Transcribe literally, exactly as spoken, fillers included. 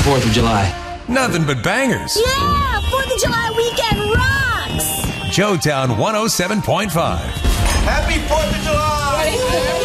fourth of July? Nothing but bangers. Yeah, fourth of July weekend rocks! Joetown one oh seven point five. Happy fourth of July!